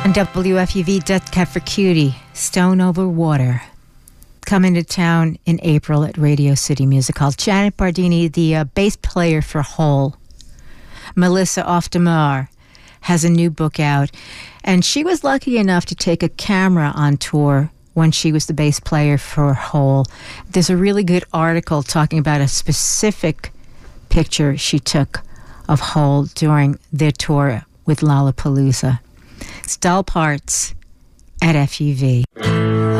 And WFUV, Death Cab for Cutie, Stone Over Water. Coming to town in April at Radio City Music Hall. Janet Bardini, the bass player for Hole. Melissa Oftemar has a new book out. And she was lucky enough to take a camera on tour when she was the bass player for Hole. There's a really good article talking about a specific picture she took of Hole during their tour with Lollapalooza. It's Dull Parts at FUV.